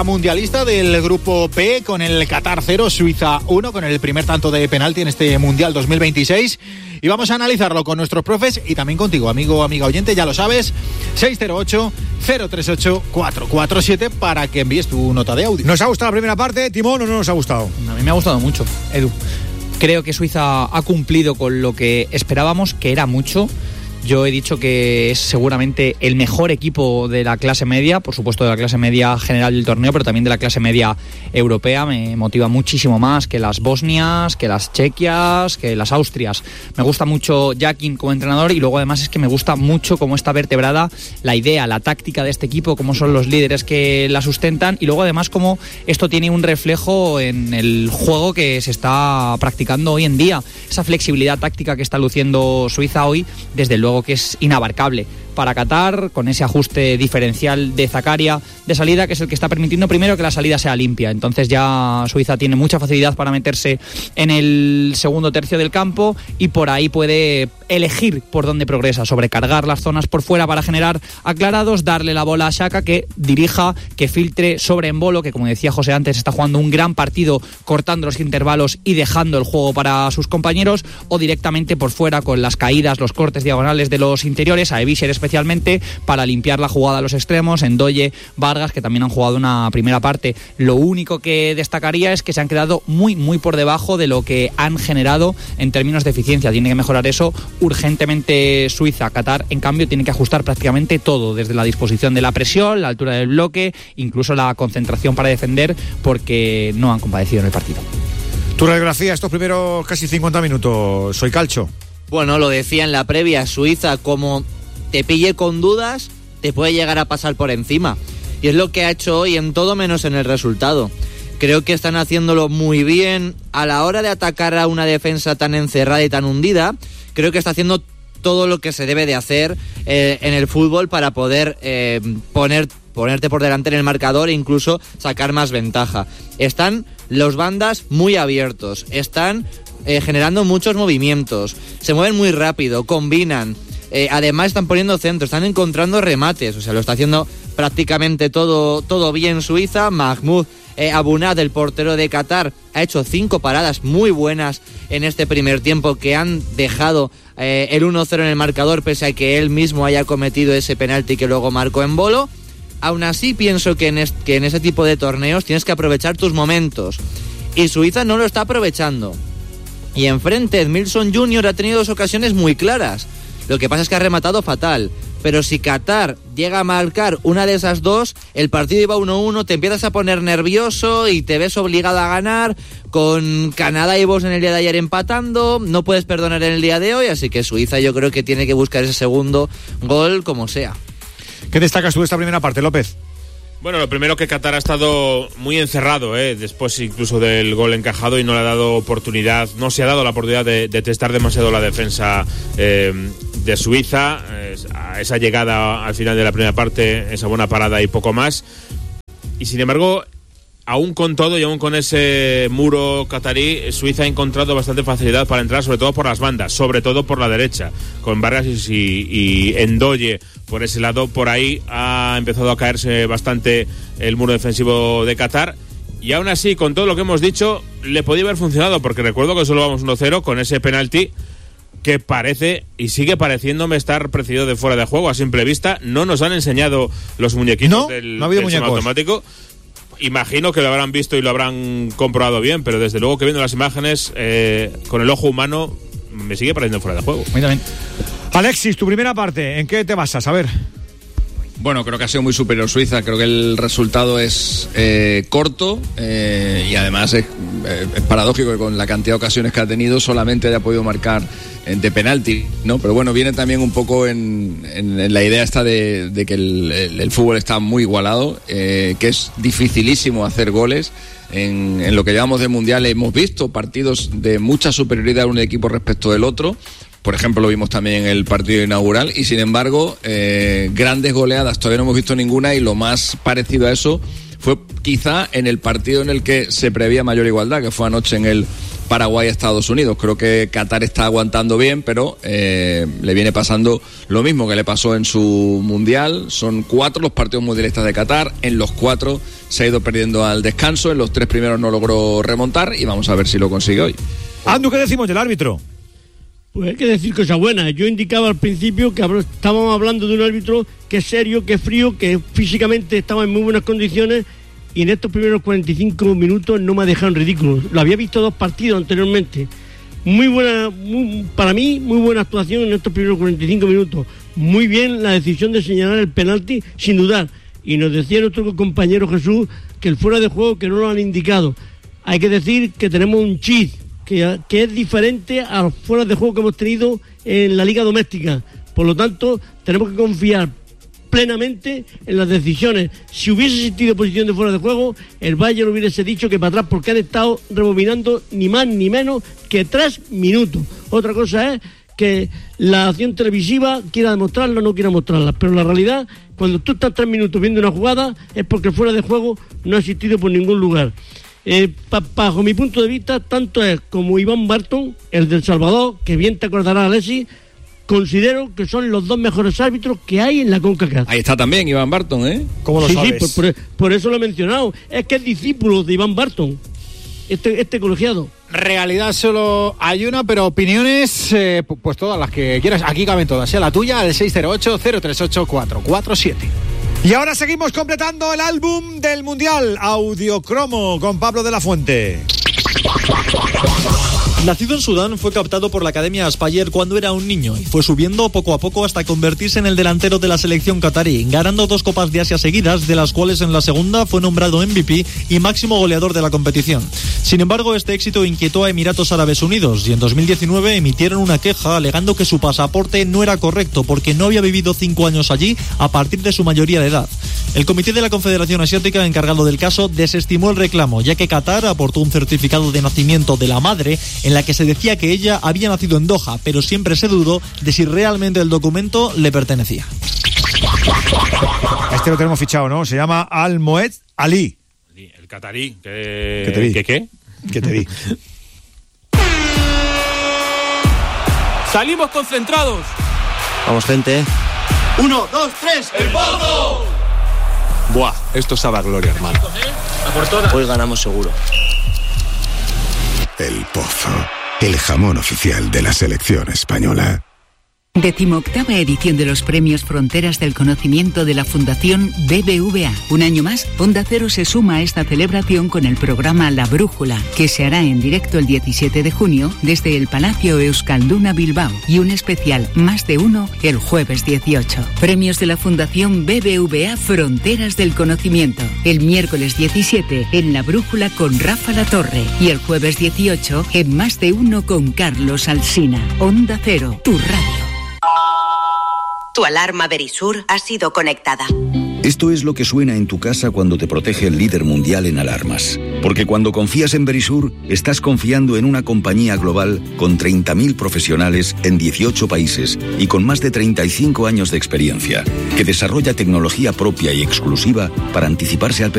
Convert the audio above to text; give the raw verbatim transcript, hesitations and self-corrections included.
Mundialista del grupo B con el Qatar cero, Suiza uno, con el primer tanto de penalti en este Mundial dos mil veintiséis. Y vamos a analizarlo con nuestros profes y también contigo, amigo, amiga oyente, ya lo sabes, seis cero ocho, cero tres ocho, cuatro cuatro siete para que envíes tu nota de audio. ¿Nos ha gustado la primera parte, Timón, o no nos ha gustado? A mí me ha gustado mucho, Edu. Creo que Suiza ha cumplido con lo que esperábamos, que era mucho. Yo he dicho que es seguramente el mejor equipo de la clase media, por supuesto de la clase media general del torneo, pero también de la clase media europea. Me motiva muchísimo más que las bosnias, que las chequias, que las austrias. Me gusta mucho Jakin como entrenador y luego además es que me gusta mucho cómo está vertebrada la idea, la táctica de este equipo, cómo son los líderes que la sustentan y luego además cómo esto tiene un reflejo en el juego que se está practicando hoy en día. Esa flexibilidad táctica que está luciendo Suiza hoy, desde luego que es inabarcable para Qatar, con ese ajuste diferencial de Zakaria de salida, que es el que está permitiendo primero que la salida sea limpia. Entonces ya Suiza tiene mucha facilidad para meterse en el segundo tercio del campo y por ahí puede elegir por dónde progresa, sobrecargar las zonas por fuera para generar aclarados, darle la bola a Xhaka que dirija, que filtre sobre Embolo, que como decía José antes está jugando un gran partido cortando los intervalos y dejando el juego para sus compañeros, o directamente por fuera con las caídas, los cortes diagonales de los interiores, a Evisher especialmente, para limpiar la jugada a los extremos, Ndoye, Vargas, que también han jugado una primera parte. Lo único que destacaría es que se han quedado muy, muy por debajo de lo que han generado en términos de eficiencia. Tiene que mejorar eso urgentemente Suiza. Qatar, en cambio, tiene que ajustar prácticamente todo, desde la disposición de la presión, la altura del bloque, incluso la concentración para defender, porque no han compadecido en el partido. Tu radiografía, estos primeros casi cincuenta minutos, soy Calcho. Bueno, lo decía en la previa, Suiza, como te pille con dudas, te puede llegar a pasar por encima. Y es lo que ha hecho hoy en todo menos en el resultado. Creo que están haciéndolo muy bien a la hora de atacar a una defensa tan encerrada y tan hundida. Creo que está haciendo todo lo que se debe de hacer eh, en el fútbol para poder eh, poner, ponerte por delante en el marcador e incluso sacar más ventaja. Están los bandas muy abiertos, están eh, generando muchos movimientos, se mueven muy rápido, combinan. Eh, además están poniendo centros, están encontrando remates, o sea, lo está haciendo prácticamente todo, todo bien Suiza. Mahmoud eh, Abunad, el portero de Qatar, ha hecho cinco paradas muy buenas en este primer tiempo que han dejado eh, el uno cero en el marcador, pese a que él mismo haya cometido ese penalti que luego marcó Embolo. Aún así pienso que en, est- que en ese tipo de torneos tienes que aprovechar tus momentos y Suiza no lo está aprovechando. Y enfrente Edmilson junior ha tenido dos ocasiones muy claras. Lo que pasa es que ha rematado fatal. Pero si Qatar llega a marcar una de esas dos, el partido iba uno uno, te empiezas a poner nervioso y te ves obligado a ganar, con Canadá y Bosnia en el día de ayer empatando, no puedes perdonar en el día de hoy, así que Suiza yo creo que tiene que buscar ese segundo gol como sea. ¿Qué destacas tú de esta primera parte, López? Bueno, lo primero que Qatar ha estado muy encerrado, ¿eh? Después incluso del gol encajado, y no le ha dado oportunidad, no se ha dado la oportunidad de, de testar demasiado la defensa eh, de Suiza. Eh, esa llegada al final de la primera parte, esa buena parada y poco más. Y sin embargo, aún con todo y aún con ese muro qatarí, Suiza ha encontrado bastante facilidad para entrar, sobre todo por las bandas, sobre todo por la derecha, con Vargas y, y Ndoye por ese lado. Por ahí ha empezado a caerse bastante el muro defensivo de Qatar, y aún así, con todo lo que hemos dicho, le podía haber funcionado, porque recuerdo que solo vamos uno cero con ese penalti que parece y sigue pareciéndome estar precedido de fuera de juego a simple vista. No nos han enseñado los muñequitos no, del, no ha habido del muñecos. automático. Imagino que lo habrán visto y lo habrán comprobado bien, pero desde luego que viendo las imágenes eh, con el ojo humano me sigue pareciendo fuera de juego. Alexis, tu primera parte, ¿en qué te basas? A ver. Bueno, creo que ha sido muy superior Suiza. Creo que el resultado es eh, corto eh, y además es, eh, es paradójico que con la cantidad de ocasiones que ha tenido solamente haya podido marcar eh, de penalti, ¿no? Pero bueno, viene también un poco en, en, en la idea esta de, de que el, el, el fútbol está muy igualado, eh, que es dificilísimo hacer goles. En, en lo que llevamos de Mundial hemos visto partidos de mucha superioridad de un equipo respecto del otro. Por ejemplo, lo vimos también en el partido inaugural, y sin embargo, eh, grandes goleadas todavía no hemos visto ninguna, y lo más parecido a eso fue quizá en el partido en el que se prevía mayor igualdad, que fue anoche en el Paraguay-Estados Unidos. Creo que Qatar está aguantando bien, pero eh, le viene pasando lo mismo que le pasó en su Mundial. Son cuatro los partidos mundialistas de Qatar, en los cuatro se ha ido perdiendo al descanso, en los tres primeros no logró remontar y vamos a ver si lo consigue hoy. Andu, ¿qué decimos del árbitro? Pues hay que decir cosas buenas. Yo indicaba al principio que estábamos hablando de un árbitro que es serio, que es frío, que físicamente estaba en muy buenas condiciones y en estos primeros cuarenta y cinco minutos no me ha dejado en ridículo. Lo había visto dos partidos anteriormente. Muy buena, muy, para mí, muy buena actuación en estos primeros cuarenta y cinco minutos. Muy bien la decisión de señalar el penalti, sin dudar. Y nos decía nuestro compañero Jesús que el fuera de juego que no lo han indicado. Hay que decir que tenemos un chis que, que es diferente a los fueras de juego que hemos tenido en la liga doméstica. Por lo tanto, tenemos que confiar plenamente en las decisiones. Si hubiese existido posición de fuera de juego, el Bayern hubiese dicho que para atrás, porque han estado rebobinando ni más ni menos que tres minutos. Otra cosa es que la acción televisiva quiera demostrarla o no quiera mostrarla, pero la realidad, cuando tú estás tres minutos viendo una jugada, es porque el fuera de juego no ha existido por ningún lugar. Eh, pa, bajo mi punto de vista, tanto es como Iván Barton, el del Salvador, que bien te acordarás, Alexis, considero que son los dos mejores árbitros que hay en la CONCACAF. Ahí está también Iván Barton, ¿eh? ¿Cómo lo sí, sabes? Sí, por, por, por eso lo he mencionado. Es que es discípulo de Iván Barton, este, este colegiado. Realidad solo hay una, pero opiniones, eh, pues todas las que quieras. Aquí caben todas, sea la tuya, al seis cero ocho, cero tres ocho, cuatro cuatro siete. Y ahora seguimos completando el álbum del Mundial, Audiocromo, con Pablo de la Fuente. Nacido en Sudán, fue captado por la Academia Aspire cuando era un niño y fue subiendo poco a poco hasta convertirse en el delantero de la selección catarí, ganando dos Copas de Asia seguidas, de las cuales en la segunda fue nombrado M V P y máximo goleador de la competición. Sin embargo, este éxito inquietó a Emiratos Árabes Unidos y en dos mil diecinueve emitieron una queja alegando que su pasaporte no era correcto porque no había vivido cinco años allí a partir de su mayoría de edad. El Comité de la Confederación Asiática, encargado del caso, desestimó el reclamo, ya que Qatar aportó un certificado de nacimiento de la madre en la que se decía que ella había nacido en Doha, pero siempre se dudó de si realmente el documento le pertenecía. Este lo tenemos fichado, ¿no? Se llama Al-Moed Ali. El catarí. ¿Qué, ¿Qué te di? ¿Qué qué? ¿Qué te di? ¡Salimos concentrados! Vamos, gente. ¡Uno, dos, tres! ¡El Pozo! Buah, esto sabe a gloria, hermano. Hoy ganamos seguro. El Pozo, el jamón oficial de la selección española. Decimoctava edición de los Premios Fronteras del Conocimiento de la Fundación B B V A. Un año más, Onda Cero se suma a esta celebración con el programa La Brújula, que se hará en directo el diecisiete de junio desde el Palacio Euskalduna Bilbao, y un especial Más de Uno el jueves dieciocho. Premios de la Fundación B B V A Fronteras del Conocimiento. El miércoles diecisiete en La Brújula con Rafa Latorre y el jueves dieciocho en Más de Uno con Carlos Alsina. Onda Cero, tu radio. Tu alarma Verisur ha sido conectada. Esto es lo que suena en tu casa cuando te protege el líder mundial en alarmas. Porque cuando confías en Verisur, estás confiando en una compañía global con treinta mil profesionales en dieciocho países y con más de treinta y cinco años de experiencia, que desarrolla tecnología propia y exclusiva para anticiparse al peligro.